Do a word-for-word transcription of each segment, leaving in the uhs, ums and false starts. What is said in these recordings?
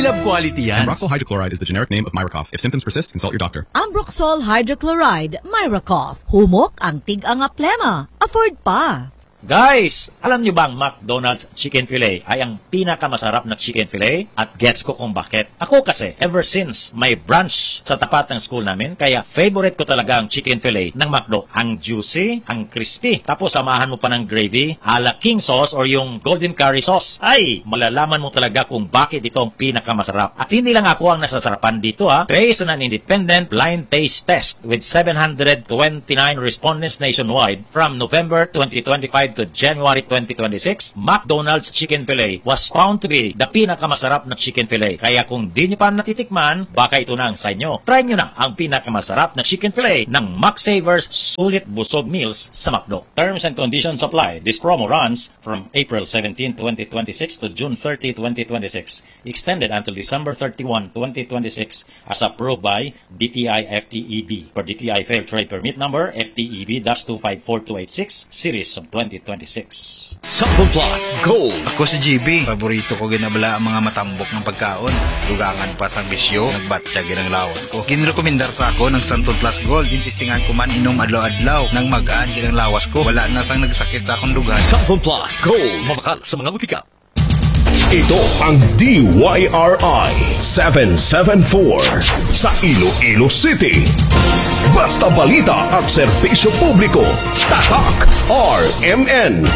lab quality yan. Ambroxol hydrochloride is the generic name of Myracoff. If symptoms persist, consult your doctor. Ambroxol hydrochloride, Myracoff. Humok ang tig-anga plema. Afford pa. Guys, alam nyo bang McDonald's Chicken Filet ay ang pinakamasarap na chicken filet? At gets ko kung bakit. Ako kasi, ever since may branch sa tapat ng school namin, kaya favorite ko talaga ang chicken filet ng McDo. Ang juicy, ang crispy. Tapos samahan mo pa ng gravy, ala king sauce or yung golden curry sauce. Ay, malalaman mo talaga kung bakit ito ang pinakamasarap. At hindi lang ako ang nasasarapan dito ha. Based on an independent blind taste test with seven hundred twenty-nine respondents nationwide from November twenty twenty-five to January twenty twenty-six, McDonald's Chicken Filet was found to be the pinakamasarap na chicken filet. Kaya kung di nyo pa natitikman, baka ito na ang sa inyo. Try nyo na ang pinakamasarap na chicken filet ng McSavers Sulit Busog Meals sa McDo. Terms and conditions apply. This promo runs from April seventeenth, twenty twenty-six to June thirtieth, twenty twenty-six. Extended until December thirty-first, twenty twenty-six as approved by D T I F T E B. Per D T I Fair Trade Permit Number F T E B two five four two eight six Series of twenty twenty-six. Sample Plus Gold. Ako si G B. Paborito ko ginabala ang mga matambok ng pagkaon. Dugangan pa sa bisyo, nagbatya ginang lawas ko. Ginrekomendar sa ako ng Sample Plus Gold. Intistingan ko man inom adlaw-adlaw nang magaan ginang lawas ko. Wala na sang nagsakit sa akong dugan. Sample Plus Gold. Mabakal sa mga butika. Ito ang D Y R I seven seven four sa Iloilo City. Basta balita at serbisyo publiko. Tatak R M N.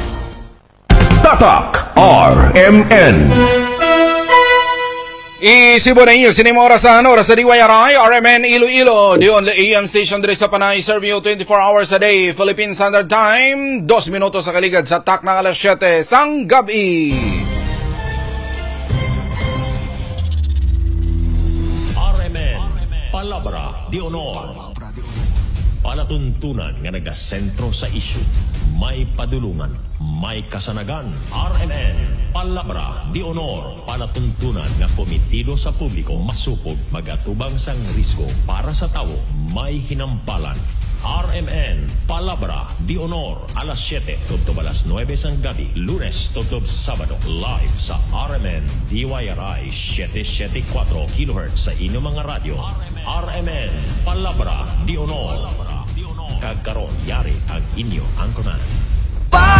Tatak R M N. Isibo na inyo, sinima orasan, oras sa D Y R I, R M N Iloilo. The only A M station diri sa Panay, serve you twenty-four hours a day. Philippine Standard Time, dos minutos sa kaligad sa tak ng alas siyete sang gabi. Palabra di Honor. Palatuntunan nga nagasentro sa isyu. May padulungan, may kasanagan. R M N, Palabra di Honor. Palatuntunan nga komitido sa publiko masupog magatubang sang risgo para sa tao may hinampalan. R M N, Palabra di Honor, alas siyete tubtob alas nuwebe sang gabi, Lunes tubtob Sabado, live sa R M N D Y R I seven seventy-four kilohertz sa inyong mga radyo. R M N, Palabra di Honor. Kagkaroon yari ang inyo anchorman.